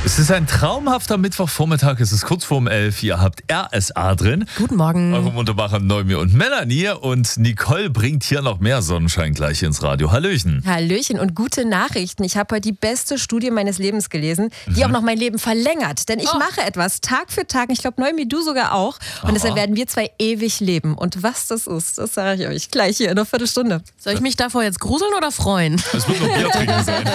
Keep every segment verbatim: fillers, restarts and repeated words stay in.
Es ist ein traumhafter Mittwochvormittag, es ist kurz vorm elf. Ihr habt R S A drin. Guten Morgen. Eure wunderbaren Neumi und Melanie. Und Nicole bringt hier noch mehr Sonnenschein gleich ins Radio. Hallöchen. Hallöchen und gute Nachrichten. Ich habe heute die beste Studie meines Lebens gelesen, die mhm. auch noch mein Leben verlängert. Denn ich oh. mache etwas Tag für Tag. Ich glaube, Neumi, du sogar auch. Und Aha. deshalb werden wir zwei ewig leben. Und was das ist, das sage ich euch gleich hier in einer Viertelstunde. Soll ich mich davor jetzt gruseln oder freuen? Es wird noch Bier trinken sein.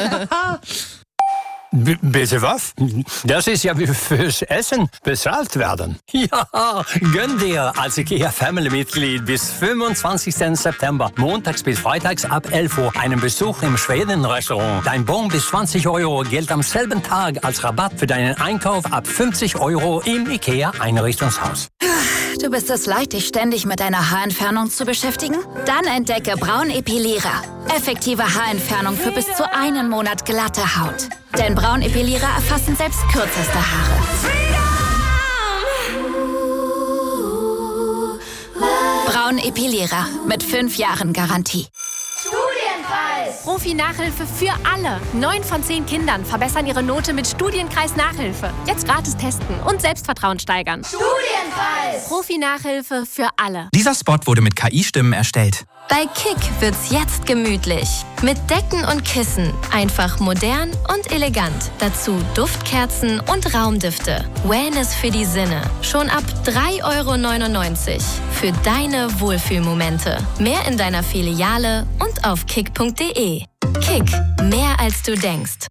B- bitte was? Das ist ja wie fürs Essen bezahlt werden. Ja, gönn dir als IKEA-Family-Mitglied bis fünfundzwanzigsten September, montags bis freitags ab elf Uhr, einen Besuch im Schweden-Restaurant. Dein Bon bis zwanzig Euro gilt am selben Tag als Rabatt für deinen Einkauf ab fünfzig Euro im IKEA-Einrichtungshaus. Du bist es leid, dich ständig mit deiner Haarentfernung zu beschäftigen? Dann entdecke Braunepilierer. Effektive Haarentfernung für bis zu einen Monat glatte Haut. Denn Braunepilierer erfassen selbst kürzeste Haare. Braunepilierer mit fünf Jahren Garantie. Profi-Nachhilfe für alle. Neun von zehn Kindern verbessern ihre Note mit Studienkreis-Nachhilfe. Jetzt gratis testen und Selbstvertrauen steigern. Studienkreis! Profi-Nachhilfe für alle. Dieser Spot wurde mit K I-Stimmen erstellt. Bei Kick wird's jetzt gemütlich. Mit Decken und Kissen. Einfach modern und elegant. Dazu Duftkerzen und Raumdüfte. Wellness für die Sinne. Schon ab drei Euro neunundneunzig. Für deine Wohlfühlmomente. Mehr in deiner Filiale und auf kick punkt de. Kick. Mehr als du denkst.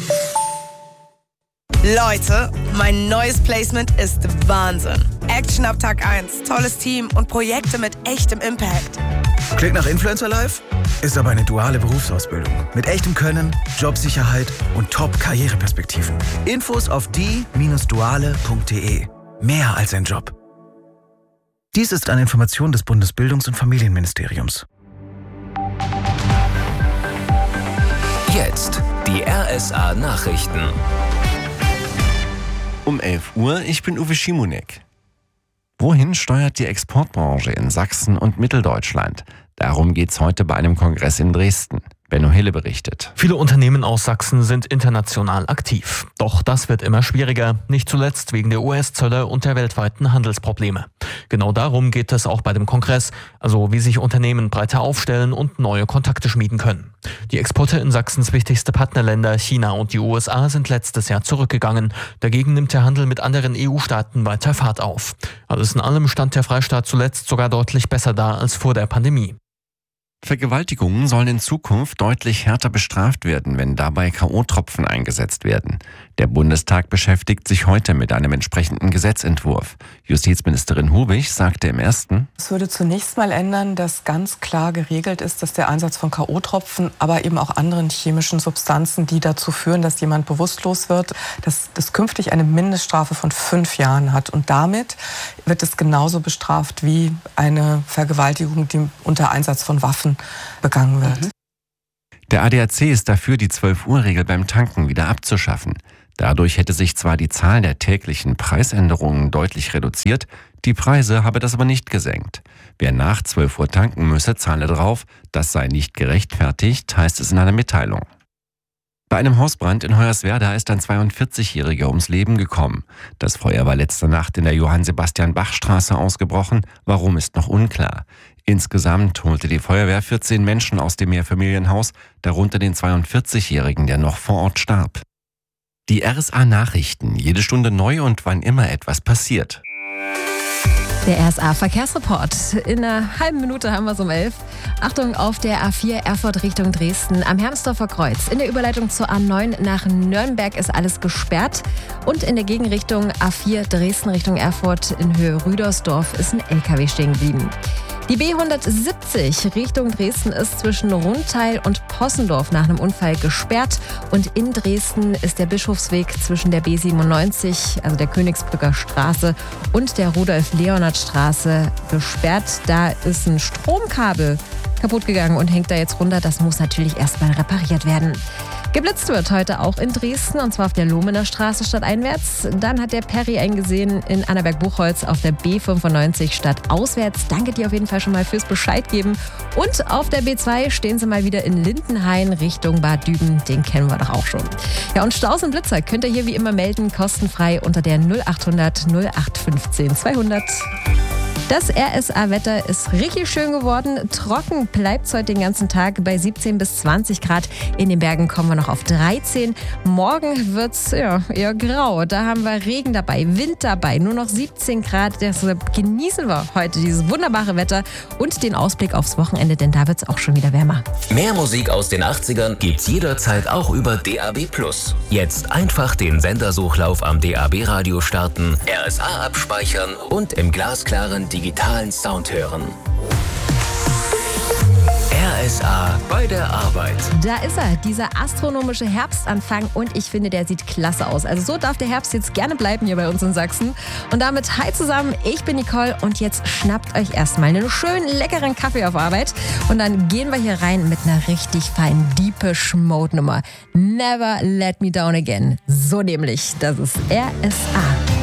Leute, mein neues Placement ist Wahnsinn. Action ab Tag eins, tolles Team und Projekte mit echtem Impact. Klingt nach Influencer Life? Ist aber eine duale Berufsausbildung. Mit echtem Können, Jobsicherheit und Top-Karriereperspektiven. Infos auf die Bindestrich duale punkt de. Mehr als ein Job. Dies ist eine Information des Bundesbildungs- und Familienministeriums. Jetzt die R S A Nachrichten. Um elf Uhr, ich bin Uwe Schimonek. Wohin steuert die Exportbranche in Sachsen und Mitteldeutschland? Darum geht's heute bei einem Kongress in Dresden. Benno Hille berichtet. Viele Unternehmen aus Sachsen sind international aktiv. Doch das wird immer schwieriger, nicht zuletzt wegen der U S-Zölle und der weltweiten Handelsprobleme. Genau darum geht es auch bei dem Kongress, also wie sich Unternehmen breiter aufstellen und neue Kontakte schmieden können. Die Exporte in Sachsens wichtigste Partnerländer China und die U S A sind letztes Jahr zurückgegangen. Dagegen nimmt der Handel mit anderen E U-Staaten weiter Fahrt auf. Alles in allem stand der Freistaat zuletzt sogar deutlich besser da als vor der Pandemie. Vergewaltigungen sollen in Zukunft deutlich härter bestraft werden, wenn dabei K O-Tropfen eingesetzt werden. Der Bundestag beschäftigt sich heute mit einem entsprechenden Gesetzentwurf. Justizministerin Hubig sagte im ersten: Es würde zunächst mal ändern, dass ganz klar geregelt ist, dass der Einsatz von K O-Tropfen, aber eben auch anderen chemischen Substanzen, die dazu führen, dass jemand bewusstlos wird, dass das künftig eine Mindeststrafe von fünf Jahren hat. Und damit wird es genauso bestraft wie eine Vergewaltigung, die unter Einsatz von Waffen begangen wird. Der A D A C ist dafür, die zwölf Uhr Regel beim Tanken wieder abzuschaffen. Dadurch hätte sich zwar die Zahl der täglichen Preisänderungen deutlich reduziert, die Preise habe das aber nicht gesenkt. Wer nach zwölf Uhr tanken müsse, zahle drauf. Das sei nicht gerechtfertigt, heißt es in einer Mitteilung. Bei einem Hausbrand in Hoyerswerda ist ein zweiundvierzigjähriger ums Leben gekommen. Das Feuer war letzte Nacht in der Johann-Sebastian-Bach-Straße ausgebrochen. Warum, ist noch unklar. Insgesamt holte die Feuerwehr vierzehn Menschen aus dem Mehrfamilienhaus, darunter den zweiundvierzigjährigen, der noch vor Ort starb. Die R S A-Nachrichten, jede Stunde neu und wann immer etwas passiert. Der R S A-Verkehrsreport. In einer halben Minute haben wir es um elf. Achtung auf der A vier Erfurt Richtung Dresden am Hermsdorfer Kreuz. In der Überleitung zur A neun nach Nürnberg ist alles gesperrt. Und in der Gegenrichtung A vier Dresden Richtung Erfurt in Höhe Rüdersdorf ist ein L K W stehen geblieben. Die B hundertsiebzig Richtung Dresden ist zwischen Rundteil und Possendorf nach einem Unfall gesperrt. Und in Dresden ist der Bischofsweg zwischen der B siebenundneunzig, also der Königsbrücker Straße, und der Rudolf-Leonhard-Straße gesperrt. Da ist ein Stromkabel kaputt gegangen und hängt da jetzt runter. Das muss natürlich erstmal repariert werden. Geblitzt wird heute auch in Dresden, und zwar auf der Lohmener Straße stadteinwärts. Dann hat der Perry eingesehen in Annaberg-Buchholz auf der B fünfundneunzig stadtauswärts. Danke dir auf jeden Fall schon mal fürs Bescheid geben. Und auf der B zwei stehen sie mal wieder in Lindenhain Richtung Bad Düben. Den kennen wir doch auch schon. Ja, und Staus und Blitzer könnt ihr hier wie immer melden, kostenfrei unter der null achthundert null acht fünfzehn zweihundert. Das R S A-Wetter ist richtig schön geworden. Trocken bleibt es heute den ganzen Tag bei siebzehn bis zwanzig Grad. In den Bergen kommen wir noch auf dreizehn. Morgen wird es ja, eher grau. Da haben wir Regen dabei, Wind dabei, nur noch siebzehn Grad. Deshalb genießen wir heute dieses wunderbare Wetter und den Ausblick aufs Wochenende, denn da wird es auch schon wieder wärmer. Mehr Musik aus den achtzigern gibt's jederzeit auch über D A B plus. Jetzt einfach den Sendersuchlauf am D A B-Radio starten, R S A abspeichern und im glasklaren digitalen Sound hören. R S A bei der Arbeit. Da ist er, dieser astronomische Herbstanfang, und ich finde, der sieht klasse aus. Also so darf der Herbst jetzt gerne bleiben hier bei uns in Sachsen. Und damit hi zusammen, ich bin Nicole und jetzt schnappt euch erstmal einen schönen leckeren Kaffee auf Arbeit und dann gehen wir hier rein mit einer richtig feinen Deepish Mode Nummer. Never Let Me Down Again. So nämlich, das ist R S A.